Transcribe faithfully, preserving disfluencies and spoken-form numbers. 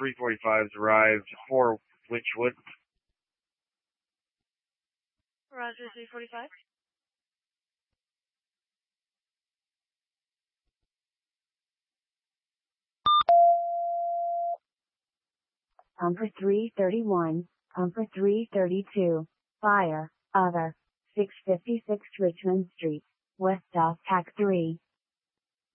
three forty-five's arrived for Witchwood. Roger, three forty-five. Pumper three thirty-one, Pumper three thirty-two, fire, other, six fifty-six Richmond Street, West off Tack three.